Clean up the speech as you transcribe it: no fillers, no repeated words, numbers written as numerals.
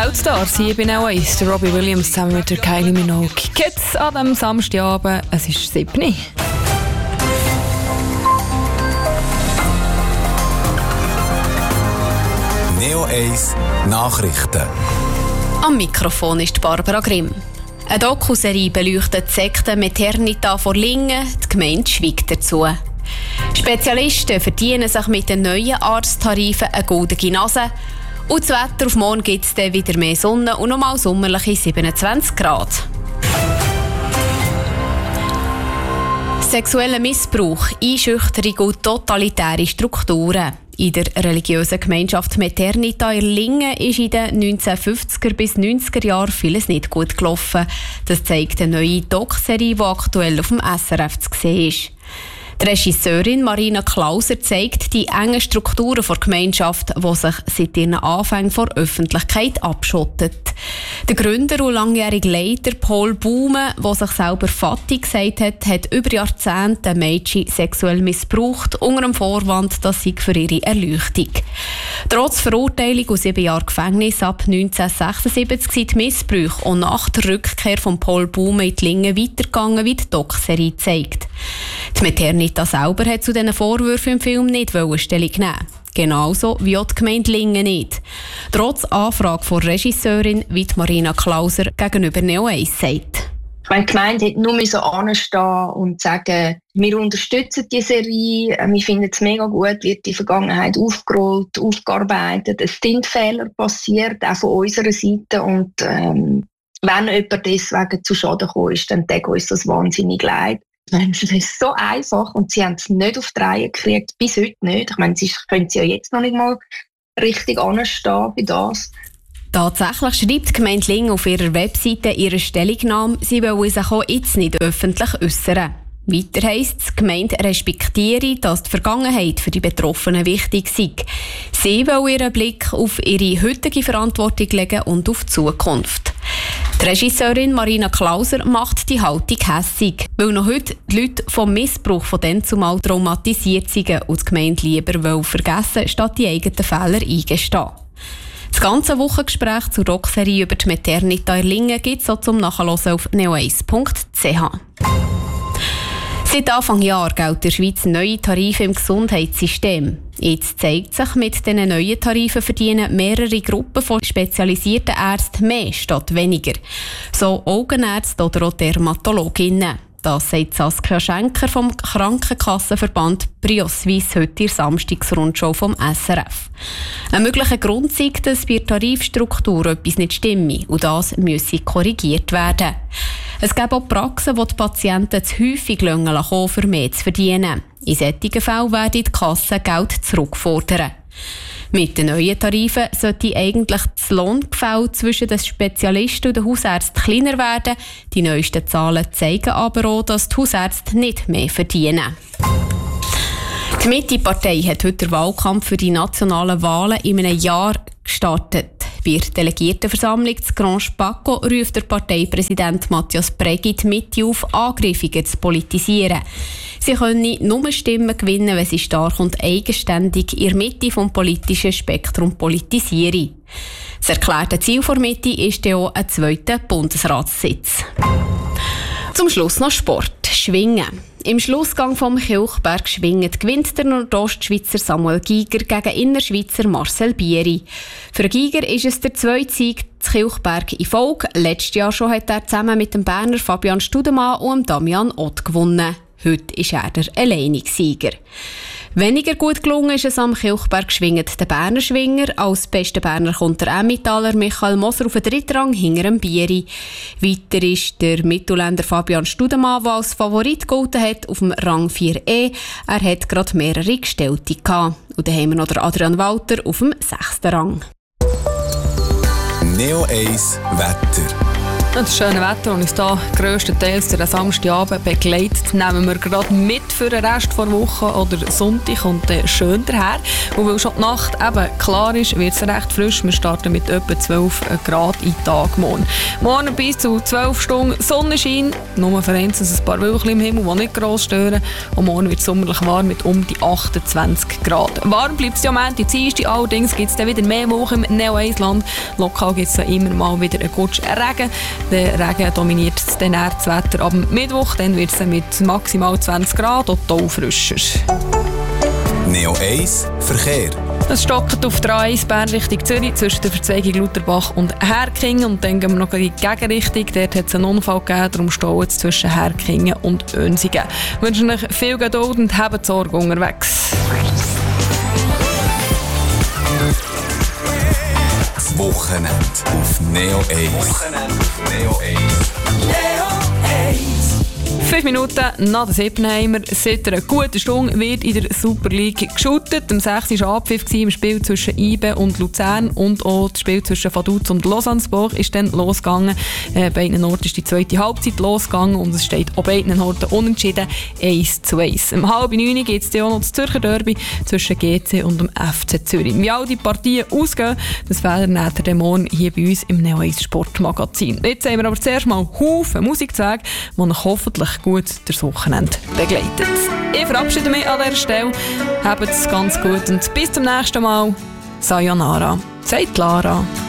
Weltstars hier bei Neo 1, der Robbie Williams zusammen mit der Kylie Minogue. Kids an diesem Samstagabend, es ist 7. Neo 1 Nachrichten. Am Mikrofon ist Barbara Grimm. Eine Dokuserie beleuchtet die Sekte Maternita vor Lingen, die Gemeinde schweigt dazu. Spezialisten verdienen sich mit den neuen Arzttarifen eine goldene Nase. Und das Wetter auf morgen gibt es dann wieder mehr Sonne und nochmal sommerliche 27 Grad. Sexueller Missbrauch, Einschüchterung und totalitäre Strukturen. In der religiösen Gemeinschaft Maternita in Lingen ist in den 1950er bis 90er Jahren vieles nicht gut gelaufen. Das zeigt eine neue Doc-Serie, die aktuell auf dem SRF zu sehen ist. Die Regisseurin Marina Klauser zeigt die engen Strukturen der Gemeinschaft, die sich seit ihren Anfängen vor der Öffentlichkeit abschottet. Der Gründer und langjährige Leiter Paul Baume, der sich selber Vati gesagt hat, hat über Jahrzehnte Mädchen sexuell missbraucht, unter dem Vorwand, dass sie für ihre Erleuchtung. Trotz Verurteilung und 7 Jahren Gefängnis ab 1976 sind die Missbrauche und nach der Rückkehr von Paul Baume in die Lingen weitergegangen, wie die Doc-Serie zeigt. Die Maternita selber hat zu diesen Vorwürfen im Film nicht Stellung nehmen. Genauso wie auch die Gemeinde Lingen nicht. Trotz Anfrage von Regisseurin, wie Marina Klauser gegenüber Neo 1 sagt. Die Gemeinde hätte nur anstehen und sagen, wir unterstützen die Serie, wir finden es mega gut, wird die Vergangenheit aufgerollt, aufgearbeitet. Es sind Fehler passiert, auch von unserer Seite. Und wenn jemand deswegen zu Schaden gekommen ist, dann tut uns das wahnsinnig leid. Es ist so einfach und sie haben es nicht auf die Reihe gekriegt, bis heute nicht. Ich meine, sie können ja jetzt noch nicht mal richtig anstehen bei das. Tatsächlich schreibt die Gemeinde Lingen auf ihrer Webseite ihre Stellungnahme, sie wollen sich auch jetzt nicht öffentlich äußern. Weiter heisst es, die Gemeinde respektiere, dass die Vergangenheit für die Betroffenen wichtig sei. Sie wollen ihren Blick auf ihre heutige Verantwortung legen und auf die Zukunft. Die Regisseurin Marina Klauser macht die Haltung hässig, weil noch heute die Leute vom Missbrauch von dann zumal traumatisiert sind und die Gemeinde lieber vergessen, statt die eigenen Fehler eingestehen. Das ganze Wochengespräch zur Doc-Serie über die Maternita in Lingen gibt es auch zum Nachhören auf neo1.ch. Seit Anfang Jahr gelten in der Schweiz neue Tarife im Gesundheitssystem. Jetzt zeigt sich, mit diesen neuen Tarifen verdienen mehrere Gruppen von spezialisierten Ärzten mehr statt weniger. So Augenärzte oder auch Dermatologinnen. Das sagt Saskia Schenker vom Krankenkassenverband Prioswiss heute in der Samstagsrundschau vom SRF. Ein möglicher Grund sei, dass bei der Tarifstruktur etwas nicht stimme und das müsse korrigiert werden. Es gibt auch Praxen, wo die Patienten zu häufig kommen lassen, für mehr zu verdienen. In solchen Fällen werden die Kassen Geld zurückfordern. Mit den neuen Tarifen sollte eigentlich das Lohngefälle zwischen den Spezialisten und den Hausärzten kleiner werden. Die neuesten Zahlen zeigen aber auch, dass die Hausärzte nicht mehr verdienen. Die Mitte-Partei hat heute den Wahlkampf für die nationalen Wahlen in einem Jahr gestartet. Bei der Delegiertenversammlung zu Grand Spaco ruft der Parteipräsident Matthias Prägi die Mitte auf, Angriffungen zu politisieren. Sie können nur Stimmen gewinnen, wenn sie stark und eigenständig in der Mitte des politischen Spektrums politisieren. Das erklärte Ziel der Mitte ist auch ein zweiter Bundesratssitz. Zum Schluss noch Sport. Schwingen. Im Schlussgang vom Kilchberg Schwingen gewinnt der Nordostschweizer Samuel Giger gegen Innerschweizer Marcel Bieri. Für Giger ist es der zweite Sieg zu Kilchberg in Folge. Letztes Jahr schon hat er zusammen mit dem Berner Fabian Studemann und Damian Ott gewonnen. Heute ist er der alleinige Sieger. Weniger gut gelungen ist es am Kilchberg schwingend der Berner Schwinger. Als bester Berner kommt der Emmentaler Michael Moser auf den dritten Rang hinter dem Bieri. Weiter ist der Mittelländer Fabian Studemann, der als Favorit gegolten hat, auf dem Rang 4E. Er hat gerade mehrere Gestellte gehabt. Und dann haben wir noch den Adrian Walter auf dem 6. Rang. Neo 1 Wetter. Das schöne Wetter, das uns hier grösstenteils den Samstagabend begleitet, nehmen wir gerade mit für den Rest der Woche oder Sonntag kommt schön daher. Und weil schon die Nacht eben klar ist, wird es recht frisch. Wir starten mit etwa 12 Grad in Tag morgen. Morgen bis zu 12 Stunden Sonnenschein, nur vereinzelt ein paar Wölkchen im Himmel, die nicht gross stören. Und morgen wird es sommerlich warm mit um die 28 Grad. Warm bleibt es ja am Ende Dienstag, allerdings gibt es dann wieder mehr Wochen im Neo-Eis-Land. Lokal gibt es immer mal wieder einen Gutsch Regen. Der Regen dominiert dann das Wetter ab Mittwoch. Dann wird es mit maximal 20 Grad und taufrischer. Neo Eis Verkehr. Es stockt auf der A1 Bern Richtung Zürich zwischen der Verzweigung Lutherbach und Herkingen. Und dann gehen wir noch in die Gegenrichtung. Dort hat es einen Unfall gegeben, darum stehen es zwischen Herkingen und Önsigen. Ich wünsche euch viel Geduld und habt Sorge unterwegs. Das Wochenende auf Neo Eis. 5 Minuten nach der 7. haben wir. Seit einer guten Stunde wird in der Super League geshootet. Am 6. war Abpfiff im Spiel zwischen IBE und Luzern und auch das Spiel zwischen Vaduz und Lausanne-Sport ist dann losgegangen. Beiden Orten ist die zweite Halbzeit losgegangen und es steht auch beiden Orten unentschieden 1:1. Um 8:30 geht es auch noch das Zürcher Derby zwischen GC und dem FC Zürich. Wie all die Partien ausgehen, das werdet ihr morgen hier bei uns im Neo Eis Sportmagazin. Jetzt haben wir aber zuerst mal Haufen Musikzweige, die euch hoffentlich gut das Wochenende begleitet. Ich verabschiede mich an dieser Stelle. Habt es ganz gut und bis zum nächsten Mal. Sayonara, sagt Lara.